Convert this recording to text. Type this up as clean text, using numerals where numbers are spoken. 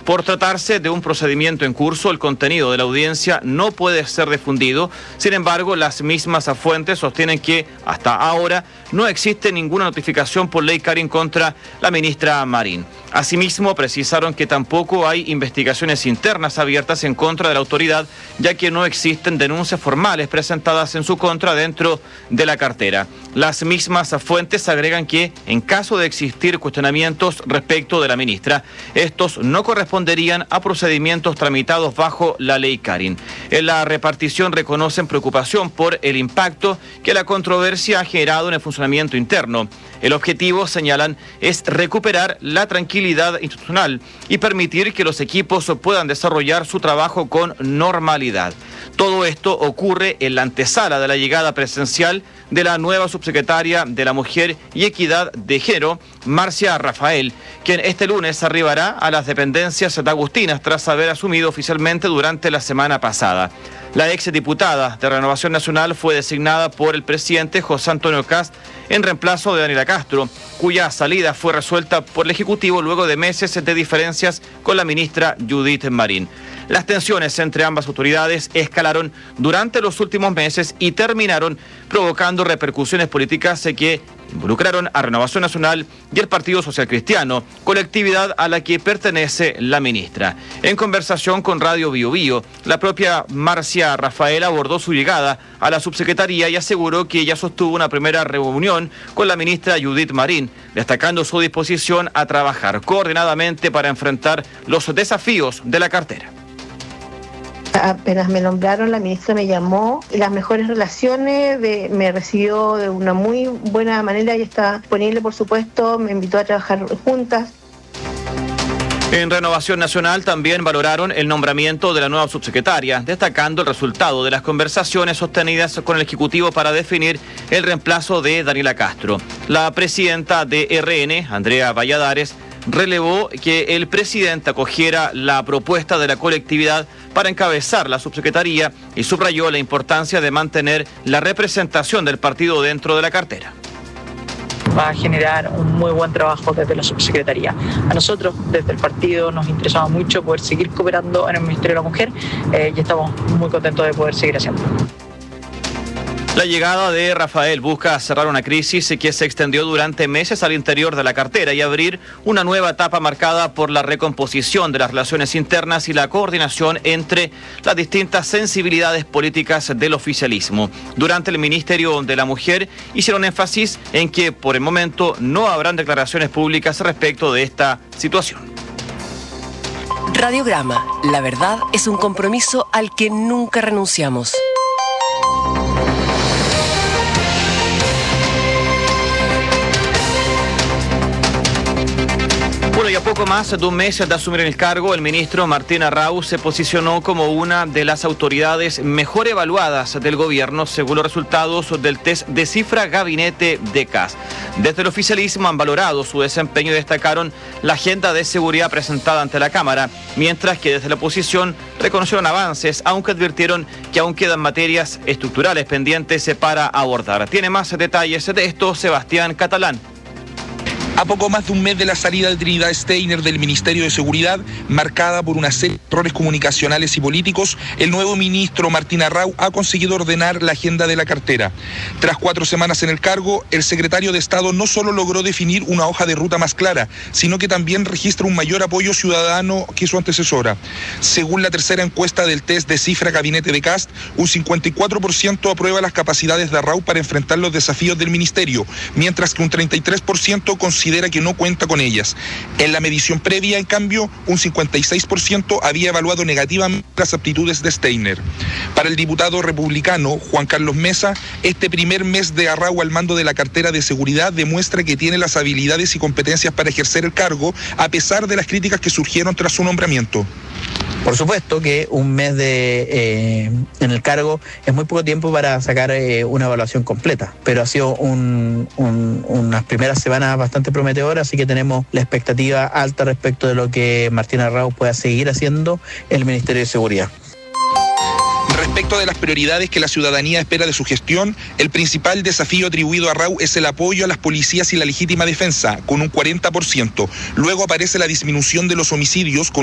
Por tratarse de un procedimiento en curso, el contenido de la audiencia no puede ser difundido. Sin embargo, las mismas fuentes sostienen que hasta ahora no existe ninguna notificación por ley Karin contra la ministra Marín. Asimismo, precisaron que tampoco hay investigaciones internas abiertas en contra de la autoridad, ya que no existen denuncias formales presentadas en su contra dentro de la cartera. Las mismas fuentes agregan que, en caso de existir cuestionamientos respecto de la ministra, estos no corresponderían a procedimientos tramitados bajo la ley Karin. En la repartición reconocen preocupación por el impacto que la controversia ha generado en el funcionamiento interno. El objetivo, señalan, es recuperar la tranquilidad institucional y permitir que los equipos puedan desarrollar su trabajo con normalidad. Todo esto ocurre en la antesala de la llegada presencial de la nueva subsecretaria de la Mujer y Equidad de Género, Marcia Rafael, quien este lunes arribará a las dependencias de Agustinas tras haber asumido oficialmente durante la semana pasada. La exdiputada de Renovación Nacional fue designada por el presidente José Antonio Kast en reemplazo de Daniela Castro, cuya salida fue resuelta por el Ejecutivo luego de meses de diferencias con la ministra Judith Marín. Las tensiones entre ambas autoridades escalaron durante los últimos meses y terminaron provocando repercusiones políticas que involucraron a Renovación Nacional y el Partido Social Cristiano, colectividad a la que pertenece la ministra. En conversación con Radio Bio Bio, la propia Marcia Rafael abordó su llegada a la subsecretaría y aseguró que ella sostuvo una primera reunión con la ministra Judith Marín, destacando su disposición a trabajar coordinadamente para enfrentar los desafíos de la cartera. Apenas me nombraron, la ministra me llamó, las mejores relaciones, me recibió de una muy buena manera y está disponible, por supuesto, me invitó a trabajar juntas. En Renovación Nacional también valoraron el nombramiento de la nueva subsecretaria, destacando el resultado de las conversaciones sostenidas con el Ejecutivo para definir el reemplazo de Daniela Castro. La presidenta de RN, Andrea Valladares, relevó que el presidente acogiera la propuesta de la colectividad para encabezar la subsecretaría y subrayó la importancia de mantener la representación del partido dentro de la cartera. Va a generar un muy buen trabajo desde la subsecretaría. A nosotros, desde el partido, nos interesaba mucho poder seguir cooperando en el Ministerio de la Mujer y estamos muy contentos de poder seguir haciendo. La llegada de Rafael busca cerrar una crisis que se extendió durante meses al interior de la cartera y abrir una nueva etapa marcada por la recomposición de las relaciones internas y la coordinación entre las distintas sensibilidades políticas del oficialismo. Durante el Ministerio de la Mujer hicieron énfasis en que por el momento no habrán declaraciones públicas respecto de esta situación. Radiograma, la verdad es un compromiso al que nunca renunciamos. Y a poco más de un mes de asumir el cargo, el ministro Martín Arrau se posicionó como una de las autoridades mejor evaluadas del gobierno según los resultados del test de cifra Gabinete de Kast. Desde el oficialismo han valorado su desempeño y destacaron la agenda de seguridad presentada ante la Cámara, mientras que desde la oposición reconocieron avances, aunque advirtieron que aún quedan materias estructurales pendientes para abordar. Tiene más detalles de esto Sebastián Catalán. A poco más de un mes de la salida de Trinidad Steiner del Ministerio de Seguridad, marcada por una serie de errores comunicacionales y políticos, el nuevo ministro Martín Arrau ha conseguido ordenar la agenda de la cartera. Tras 4 semanas en el cargo, el secretario de Estado no solo logró definir una hoja de ruta más clara, sino que también registra un mayor apoyo ciudadano que su antecesora. Según la tercera encuesta del test de cifra Gabinete de Kast, un 54% aprueba las capacidades de Arrau para enfrentar los desafíos del ministerio, mientras que un 33% considera que no cuenta con ellas. En la medición previa, en cambio, un 56% había evaluado negativamente las aptitudes de Steiner. Para el diputado republicano Juan Carlos Mesa, este primer mes de Arrau al mando de la cartera de seguridad demuestra que tiene las habilidades y competencias para ejercer el cargo, a pesar de las críticas que surgieron tras su nombramiento. Por supuesto que un mes en el cargo es muy poco tiempo para sacar una evaluación completa, pero ha sido unas primeras semanas bastante prometedoras, así que tenemos la expectativa alta respecto de lo que Martín Arrau pueda seguir haciendo en el Ministerio de Seguridad. Respecto de las prioridades que la ciudadanía espera de su gestión, el principal desafío atribuido a Arrau es el apoyo a las policías y la legítima defensa, con un 40%. Luego aparece la disminución de los homicidios, con